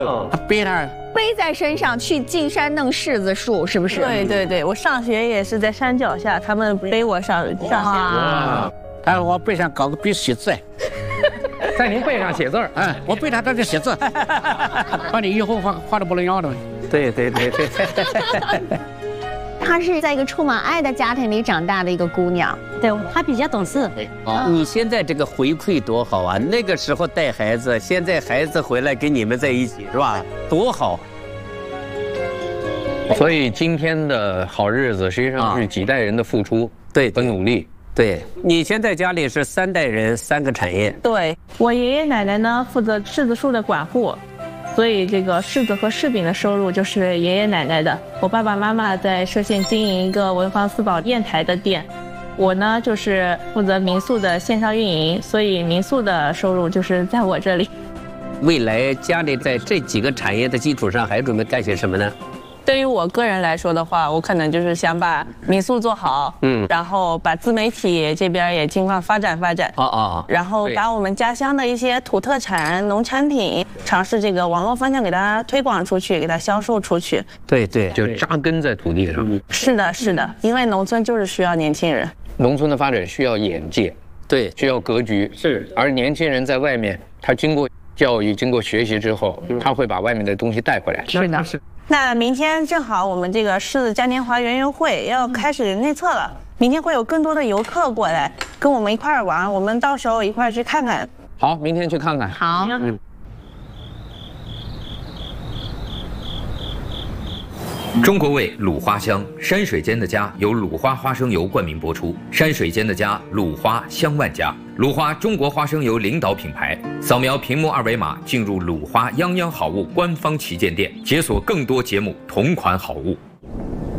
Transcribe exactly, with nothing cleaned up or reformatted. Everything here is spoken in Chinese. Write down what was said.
他背他背在身上去进山弄柿子树，是不是？ 对对对，我上学也是在山脚下，他们背我上上学。 哇！他说我背上搞个笔写字， 在您背上写字儿。 哎，我背他在这写字，把你以后画画的不能要的。 对对对对。 她是在一个充满爱的家庭里长大的一个姑娘， 对，她比较懂事。 哦，你现在这个回馈多好啊！那个时候带孩子，现在孩子回来跟你们在一起，是吧？多好！ 所以今天的好日子，实际上是几代人的付出， 对和努力。 对，你现在家里是三代人，三个产业。 对，我爷爷奶奶呢负责柿子树的管护。所以这个柿子和柿饼的收入就是爷爷奶奶的。我爸爸妈妈在歙县经营一个文房四宝砚台的店，我呢就是负责民宿的线上运营，所以民宿的收入就是在我这里。 未来家里在这几个产业的基础上，还准备干些什么呢？ 对于我个人来说的话，我可能就是想把民宿做好，嗯，然后把自媒体这边也尽快发展发展， 啊啊， 然后把我们家乡的一些土特产、农产品，尝试这个网络方向给它推广出去，给它销售出去。 对对， 就扎根在土地上。 是的，是的，因为农村就是需要年轻人， 农村的发展需要眼界， 对， 需要格局， 是， 而年轻人在外面，他经过教育、经过学习之后，他会把外面的东西带回来。 是的。那明天正好我们这个柿子嘉年华园游会要开始内测了，明天会有更多的游客过来跟我们一块儿玩，我们到时候一块儿去看看。 好，明天去看看。 好。 嗯。 中国味卤花香，山水间的家由鲁花花生油冠名播出。山水间的家，鲁花香万家。鲁花中国花生油领导品牌。扫描屏幕二维码进入鲁花泱泱好物官方旗舰店，解锁更多节目同款好物。